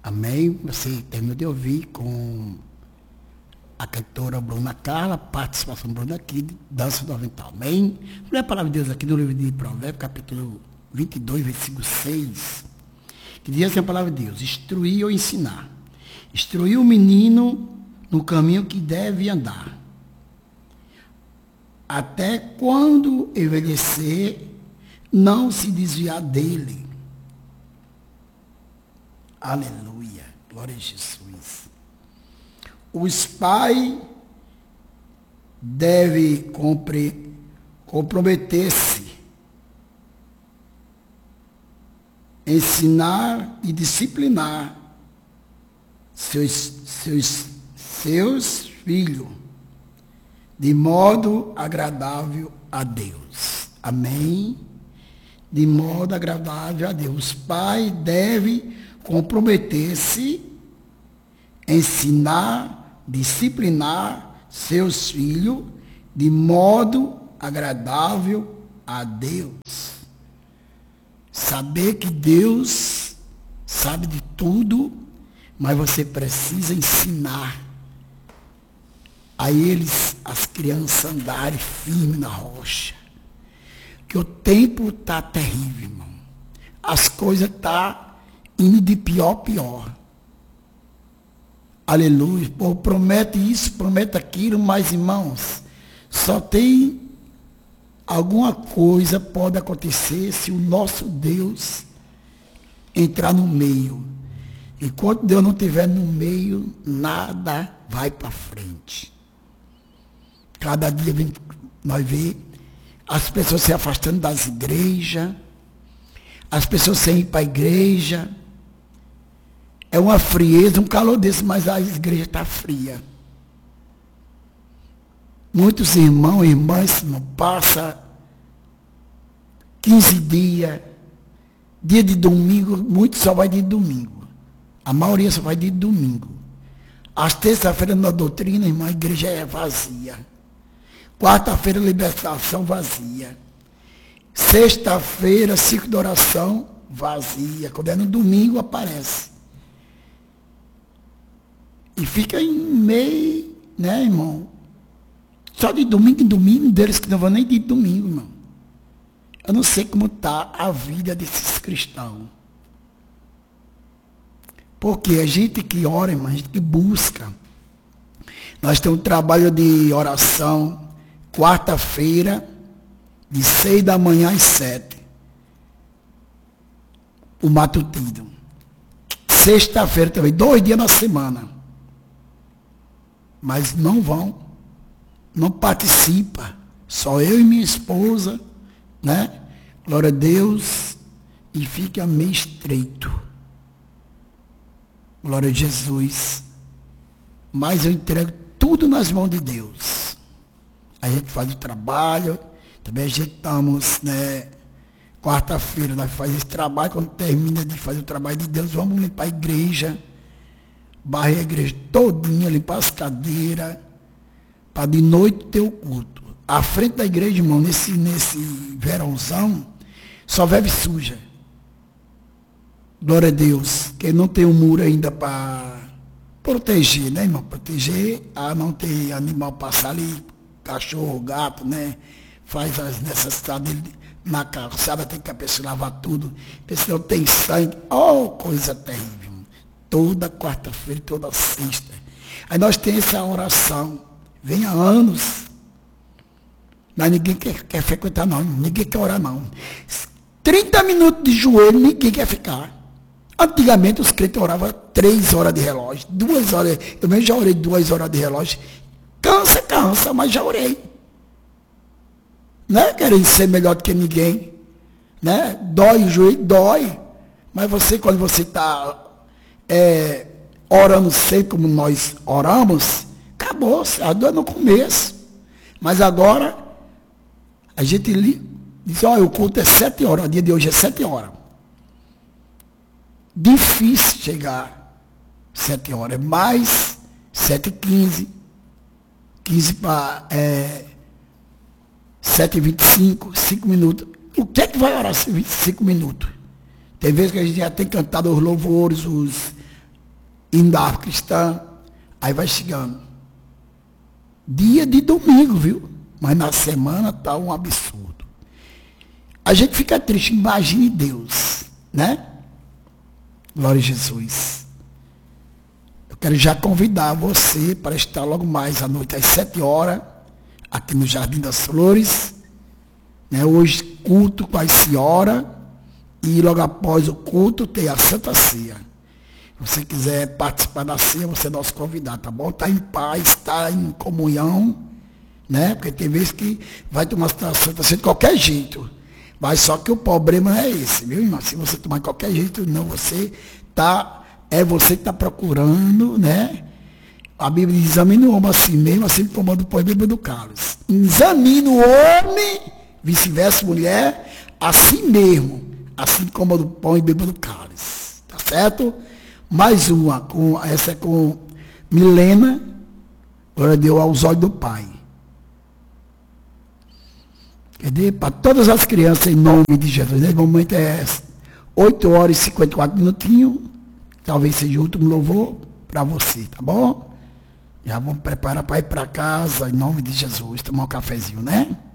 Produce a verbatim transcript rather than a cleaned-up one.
Amém? Você terminou de ouvir com a cantora Bruna Carla, participação Bruna aqui, de Dança do Avental. Amém? Vou ler a palavra de Deus aqui no livro de Provérbios, capítulo vinte e dois, versículo seis, que diz assim a palavra de Deus: instruir ou ensinar. Instruir o menino no caminho que deve andar. Até quando envelhecer, não se desviar dele. Aleluia. Glória a Jesus. Os pais devem comprometer-se, ensinar e disciplinar seus, seus, seus filhos de modo agradável a Deus. Amém? De modo agradável a Deus. Os pais devem comprometer-se, ensinar, disciplinar seus filhos de modo agradável a Deus. Saber que Deus sabe de tudo, mas você precisa ensinar a eles, as crianças, andarem firme na rocha. Que o tempo está terrível, irmão. As coisas estão tá indo de pior a pior. Aleluia. Pô, promete isso, promete aquilo, mas, irmãos, só tem alguma coisa pode acontecer se o nosso Deus entrar no meio. Enquanto Deus não estiver no meio, nada vai para frente. Cada dia vem, nós vemos as pessoas se afastando das igrejas, as pessoas sem ir para a igreja. É uma frieza, um calor desse, mas a igreja está fria. Muitos irmãos e irmãs não passam quinze dias, dia de domingo, muitos só vai de domingo. A maioria só vai de domingo. Às terça-feiras na doutrina, irmã, a igreja é vazia. Quarta-feira, libertação vazia. Sexta-feira, ciclo de oração vazia. Quando é no domingo, aparece. E fica em meio, né, irmão? Só de domingo em domingo, deles que não vão nem de domingo, irmão. Eu não sei como está a vida desses cristãos. Porque a gente que ora, irmão, a gente que busca. Nós temos um trabalho de oração, quarta-feira, de seis da manhã às sete. O matutino. Sexta-feira também, dois dias na semana. Mas não vão. Não participa. Só eu e minha esposa, né? Glória a Deus. E fica meio estreito. Glória a Jesus. Mas eu entrego tudo nas mãos de Deus. A gente faz o trabalho. Também ajeitamos, né? Quarta-feira nós fazemos esse trabalho. Quando termina de fazer o trabalho de Deus, vamos limpar a igreja. Barrer a igreja todinha, limpar as cadeiras. Para de noite ter o culto. À frente da igreja, irmão, nesse, nesse verãozão, só vive suja. Glória a Deus. Que não tem um muro ainda para proteger, né, irmão? Proteger a não ter animal passar ali, cachorro, gato, né? Faz as necessidades na calçada, tem que a pessoa lavar tudo. A pessoa tem sangue. Oh, coisa terrível. Toda quarta-feira, toda sexta. Aí nós temos essa oração. Vem há anos. Mas ninguém quer, quer frequentar, não. Ninguém quer orar, não. trinta minutos de joelho, ninguém quer ficar. Antigamente, os crentes oravam três horas de relógio, duas horas. Eu mesmo já orei duas horas de relógio. Cansa, cansa, mas já orei. Não é querendo ser melhor do que ninguém. Né? Dói o joelho, dói. Mas você, quando você está é, orando sempre como nós oramos, acabou, a dor é no começo. Mas agora, a gente diz, olha, o culto é sete horas, o dia de hoje é sete horas. Difícil chegar sete horas, mais sete e quinze, quinze para é, sete e vinte e cinco, cinco minutos. O que é que vai orar vinte e cinco minutos? Tem vezes que a gente já tem cantado os louvores, os, indo da árvore cristã, aí vai chegando. Dia de domingo, viu? Mas na semana tá um absurdo. A gente fica triste, imagine Deus, né? Glória a Jesus. Eu quero já convidar você para estar logo mais à noite, às sete horas, aqui no Jardim das Flores. Né? Hoje, culto com a senhora. E logo após o culto, tem a Santa Ceia. Se você quiser participar da ceia, você é nosso convidado, tá bom? Está em paz, está em comunhão, né? Porque tem vezes que vai tomar a Santa Ceia de qualquer jeito. Mas só que o problema não é esse, viu, irmão? Se você tomar de qualquer jeito, não, você tá, é você que está procurando, né? A Bíblia diz, examina o homem assim mesmo, assim como o pão e beba do cálice. Examina o homem, vice-versa, mulher, assim mesmo, assim como o pão e beba do cálice. Tá certo? Mais uma, com, essa é com Milena, agora deu aos olhos do Pai. Quer dizer, para todas as crianças, em nome de Jesus. Nesse momento é oito horas e cinquenta e quatro minutinhos. Talvez seja o último louvor para você, tá bom? Já vamos preparar para ir para casa, em nome de Jesus, tomar um cafezinho, né?